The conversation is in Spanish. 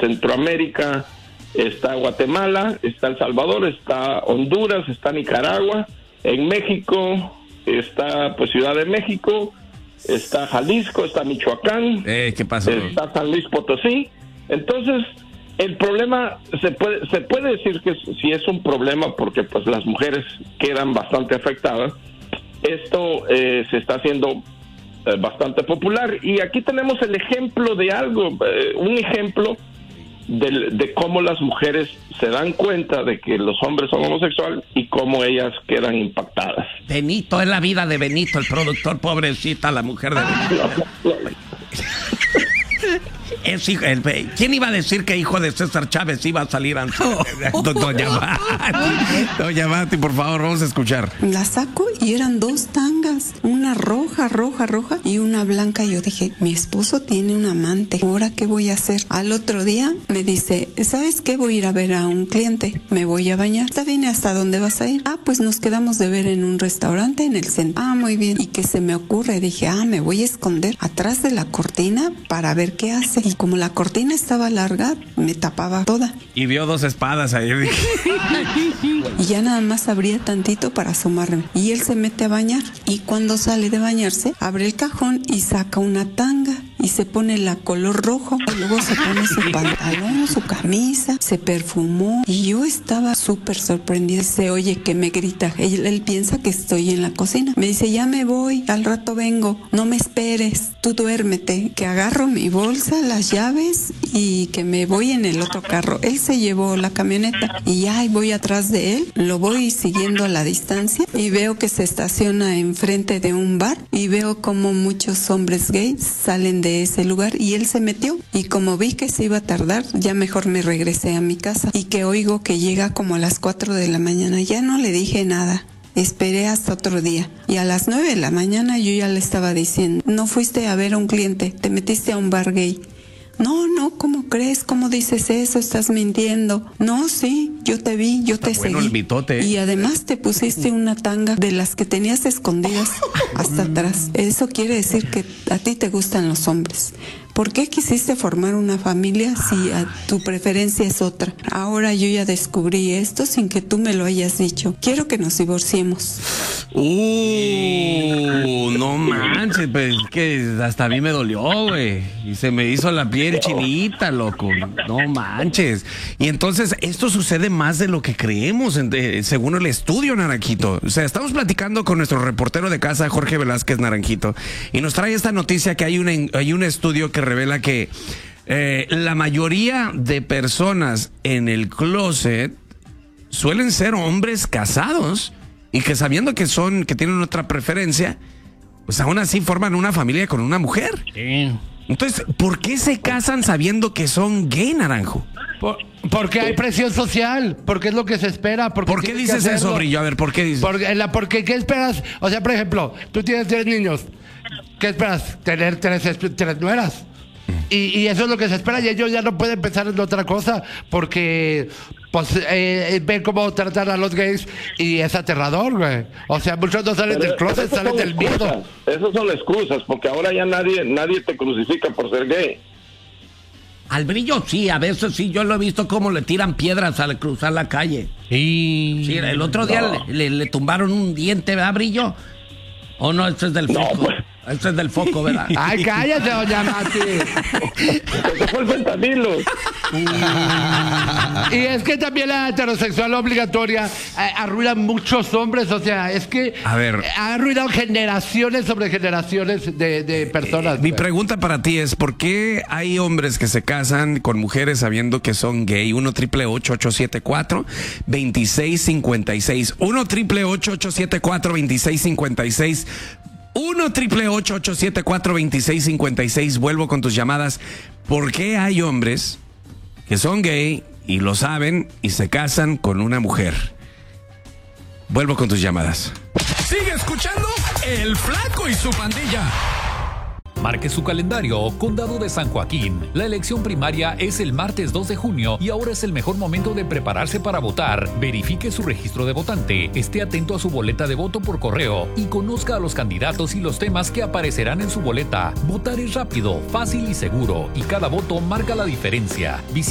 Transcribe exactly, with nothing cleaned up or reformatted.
Centroamérica está Guatemala, está El Salvador, está Honduras, está Nicaragua. En México está pues Ciudad de México, está Jalisco, está Michoacán, eh, ¿qué pasó? Está San Luis Potosí. Entonces, el problema se puede se puede decir que sí es un problema porque pues las mujeres quedan bastante afectadas. Esto eh, se está haciendo eh, bastante popular y aquí tenemos el ejemplo de algo, eh, un ejemplo de, de cómo las mujeres se dan cuenta de que los hombres son homosexuales y cómo ellas quedan impactadas. Benito, es la vida de Benito, el productor, pobrecita, la mujer de Benito. Es hijo, el, ¿quién iba a decir que hijo de César Chávez iba a salir antes? Doña Mati, Doña Mati, por favor, vamos a escuchar. La saco y eran dos tangas, una roja, roja, roja y una blanca. Yo dije, mi esposo tiene un amante, ¿ahora qué voy a hacer? Al otro día me dice, ¿sabes qué? Voy a ir a ver a un cliente, me voy a bañar. ¿Está bien? ¿Hasta dónde vas a ir? Ah, pues nos quedamos de ver en un restaurante en el centro. Ah, muy bien. ¿Y qué se me ocurre? Dije, ah, me voy a esconder atrás de la cortina para ver qué hace. Y como la cortina estaba larga, me tapaba toda. Y vio dos espadas ahí. Y ya nada más abría tantito para asomarme. Y él se mete a bañar. Y cuando sale de bañarse, abre el cajón y saca una tanga. Y se pone la color rojo. Y luego se pone su pantalón, su camisa. Se perfumó. Y yo estaba súper sorprendida. Se oye que me grita. Él, él piensa que estoy en la cocina. Me dice, ya me voy. Al rato vengo. No me esperes. Tú duérmete. Que agarro mi bolsa, las llaves y que me voy en el otro carro. Él se llevó la camioneta. Y ya voy atrás de él. Lo voy siguiendo a la distancia. Y veo que se estaciona enfrente de un bar. Y veo como muchos hombres gays salen de ese lugar y él se metió y como vi que se iba a tardar ya mejor me regresé a mi casa y que oigo que llega como a las cuatro de la mañana. Ya no le dije nada, esperé hasta otro día y a las nueve de la mañana yo ya le estaba diciendo, no fuiste a ver a un cliente, te metiste a un bar gay. No, no, ¿cómo crees? ¿Cómo dices eso? Estás mintiendo. No, sí, yo te vi, yo Está te bueno seguí. El mitote. Y además te pusiste una tanga de las que tenías escondidas hasta atrás. Eso quiere decir que a ti te gustan los hombres. ¿Por qué quisiste formar una familia si a tu preferencia es otra? Ahora yo ya descubrí esto sin que tú me lo hayas dicho. Quiero que nos divorciemos. Uh, no manches, pues que hasta a mí me dolió, güey. Y se me hizo la piel chinita, loco. No manches. Y entonces esto sucede más de lo que creemos, según el estudio, Naranjito. O sea, estamos platicando con nuestro reportero de casa, Jorge Velázquez Naranjito, y nos trae esta noticia que hay, una, hay un estudio que revela que eh, la mayoría de personas en el closet suelen ser hombres casados y que sabiendo que son, que tienen otra preferencia, pues aún así forman una familia con una mujer. Sí. Entonces, ¿por qué se casan sabiendo que son gay, Naranjo? Por, porque hay presión social, porque es lo que se espera. Porque ¿Por qué dices eso, Brillo? A ver, ¿por qué dices? Porque, la, porque ¿qué esperas? O sea, por ejemplo, tú tienes tres niños. ¿Qué esperas? Tener tres, tres nueras. Y, y eso es lo que se espera y ellos ya no pueden pensar en otra cosa porque pues eh, ven cómo tratan a los gays y es aterrador, güey. O sea, muchos no salen Pero del closet, salen del excusas. miedo. Esas son excusas porque ahora ya nadie nadie te crucifica por ser gay. Al Brillo sí, a veces sí, yo lo he visto cómo le tiran piedras al cruzar la calle. Y... Sí, el otro día No. le, le, le tumbaron un diente, ¿verdad, Brillo? ¿O no? Este es del No, foco. pues. Este es del foco, ¿verdad? Ay, cállate, doña Mati. Se fue el fentanilo. Y es que también la heterosexual obligatoria eh, arruina muchos hombres, o sea, es que A ver. eh, ha arruinado generaciones sobre generaciones de, de personas. Mi güey. pregunta para ti es, ¿por qué hay hombres que se casan con mujeres sabiendo que son gay? uno triple ocho ocho siete cuatro dos seis cinco seis. uno triple ocho ocho siete cuatro dos seis cinco seis. uno triple ocho ocho siete cuatro dos seis cinco seis. Vuelvo con tus llamadas. ¿Por qué hay hombres que son gay y lo saben y se casan con una mujer? Vuelvo con tus llamadas. Sigue escuchando El Flaco y su pandilla. Marque su calendario, Condado de San Joaquín. La elección primaria es el martes dos de junio y ahora es el mejor momento de prepararse para votar. Verifique su registro de votante, esté atento a su boleta de voto por correo y conozca a los candidatos y los temas que aparecerán en su boleta. Votar es rápido, fácil y seguro y cada voto marca la diferencia.